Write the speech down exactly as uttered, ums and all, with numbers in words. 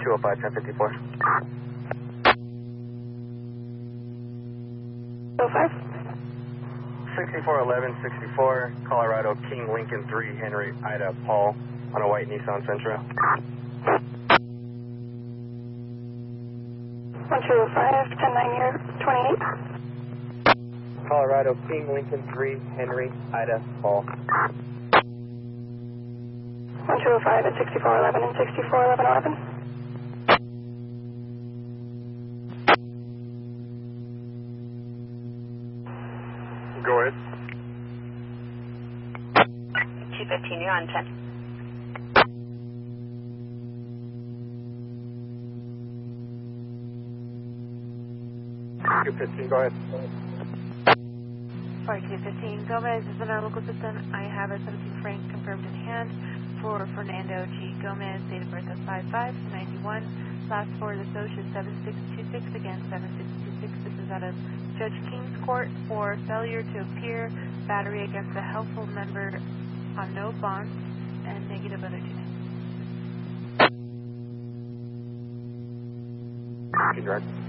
two oh five, ten fifty-four. oh five. sixty-four eleven, sixty-four, Colorado, King Lincoln three, Henry, Ida, Paul, on a white Nissan Sentra. one two oh five, ten nine year, twenty-eight. Colorado, King Lincoln three, Henry, Ida, Paul. one two oh five at sixty-four eleven and sixty-four eleven eleven. Go ahead. two fifteen, you're on ten. two fifteen, go ahead. forty-two fifteen, Gomez is in our local system. I have a seventeen Frank confirmed in hand for Fernando G. Gomez, date of birth of five five ninety-one. Last four of the social is seven six two six, again seven six two six. This is out of Judge King's Court for failure to appear, battery against a helpful member on no bond, and negative other two. Direct.